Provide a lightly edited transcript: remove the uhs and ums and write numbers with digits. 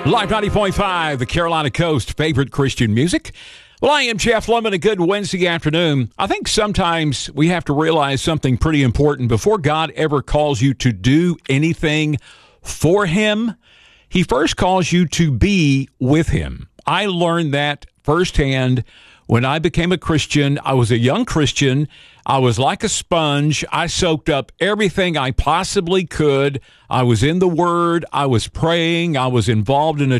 Live 90.5, the Carolina Coast, favorite Christian music. Well, I am Jeff Lemon. A good Wednesday afternoon. I think sometimes we have to realize something pretty important. Before God ever calls you to do anything for Him, He first calls you to be with Him. I learned that firsthand when I became a Christian. I was a young Christian. I was like a sponge. I soaked up everything I possibly could. I was in the Word. I was praying. I was involved in a